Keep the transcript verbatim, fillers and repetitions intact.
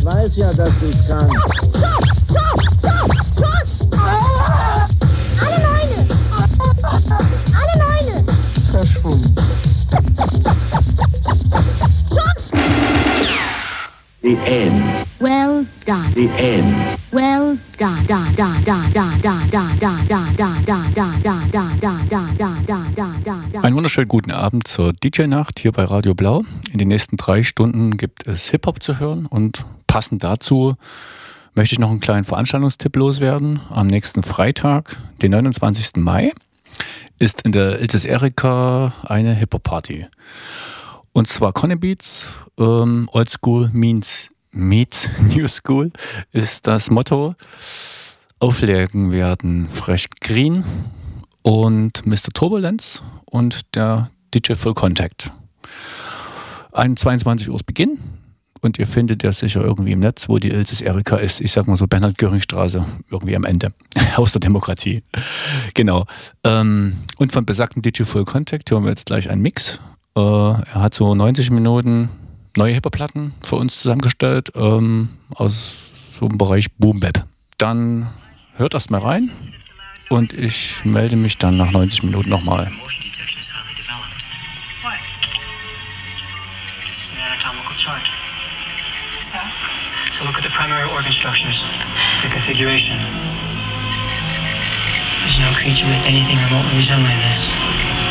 weiß ja, dass ich kann. Stopp! Stopp! Stopp! Schuss! Alle Neune! Alle Neune! Verschwunden. Schuss! The end. Well done. The end. Well done. Da da da da da da da da da da da da da da da da da da da. Einen wunderschönen guten Abend zur D J-Nacht hier bei Radio Blau. In den nächsten drei Stunden gibt es Hip-Hop zu hören und passend dazu möchte ich noch einen kleinen Veranstaltungstipp loswerden. Am nächsten Freitag, den neunundzwanzigsten Mai, ist in der Ilses Erika eine Hip-Hop-Party. Und zwar Conny Beats, ähm, Old School means meets New School ist das Motto. Auflegen werden Fresh Green und Mister Turbulence und der D J Full Contact. zweiundzwanzig Uhr ist Beginn und ihr findet ja sicher irgendwie im Netz, wo die Ilses Erika ist. Ich sag mal so Bernhard-Göring-Straße, irgendwie am Ende. Haus der Demokratie. Genau. Ähm, und von besagten D J Full Contact hören wir jetzt gleich einen Mix. Äh, er hat so neunzig Minuten neue Hip-Hop-Platten für uns zusammengestellt ähm, aus so einem Bereich Boom Bap. Dann hört erst mal rein und ich melde mich dann nach neunzig Minuten nochmal. So look at the primary organ structures, the configuration. There's no creature with anything remotely resembling this.